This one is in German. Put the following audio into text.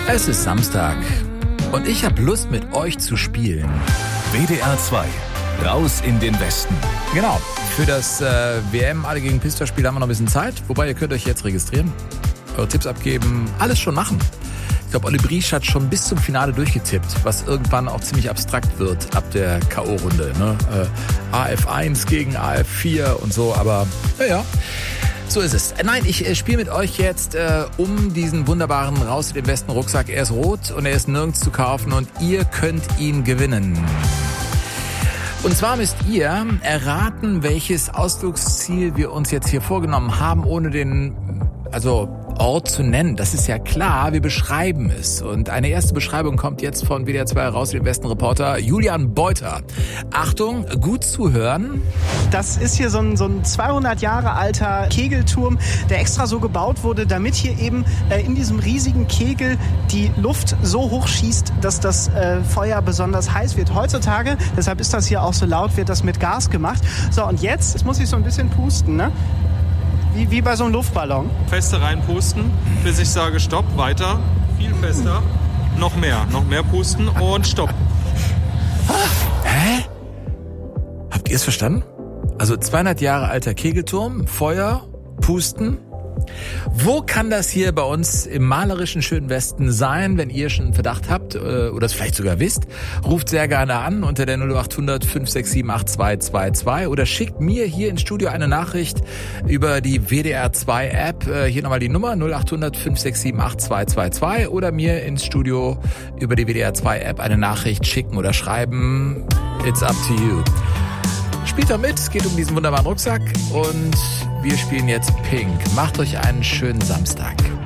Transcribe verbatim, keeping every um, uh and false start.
Es ist Samstag und ich habe Lust, mit euch zu spielen. W D R zwei, raus in den Westen. Genau, für das äh, W M Alle gegen Pista-Spiel haben wir noch ein bisschen Zeit. Wobei, ihr könnt euch jetzt registrieren, eure Tipps abgeben, alles schon machen. Ich glaube, Olli Briesch hat schon bis zum Finale durchgetippt, was irgendwann auch ziemlich abstrakt wird ab der K O-Runde. Ne? Äh, A F eins gegen A F vier und so, aber naja. So ist es. Nein, ich äh, spiele mit euch jetzt äh, um diesen wunderbaren Raus in den Westen Rucksack. Er ist rot und er ist nirgends zu kaufen und ihr könnt ihn gewinnen. Und zwar müsst ihr erraten, welches Ausflugsziel wir uns jetzt hier vorgenommen haben, ohne den also Ort zu nennen. Das ist ja klar, wir beschreiben es. Und eine erste Beschreibung kommt jetzt von W D R zwei Raus in den Westen Reporter Julian Beuter. Achtung, gut zuhören. Das ist hier so ein, so ein zweihundert Jahre alter Kegelturm, der extra so gebaut wurde, damit hier eben äh, in diesem riesigen Kegel die Luft so hoch schießt, dass das äh, Feuer besonders heiß wird. Heutzutage, deshalb ist das hier auch so laut, wird das mit Gas gemacht. So, und jetzt, jetzt muss ich so ein bisschen pusten, ne? Wie, wie bei so einem Luftballon. Feste reinpusten, bis ich sage Stopp, weiter, viel fester, noch mehr, noch mehr pusten und Stopp. Hä? Habt ihr es verstanden? Also zweihundert Jahre alter Kegelturm, Feuer, Pusten. Wo kann das hier bei uns im malerischen schönen Westen sein? Wenn ihr schon einen Verdacht habt oder es vielleicht sogar wisst, ruft sehr gerne an unter der null acht hundert fünf sechs sieben acht zwei zwei zwei oder schickt mir hier ins Studio eine Nachricht über die W D R zwei App. Hier nochmal die Nummer null acht hundert fünf sechs sieben acht zwei zwei zwei oder mir ins Studio über die W D R zwei App eine Nachricht schicken oder schreiben. It's up to you. Spielt doch mit, es geht um diesen wunderbaren Rucksack und wir spielen jetzt Pink. Macht euch einen schönen Samstag.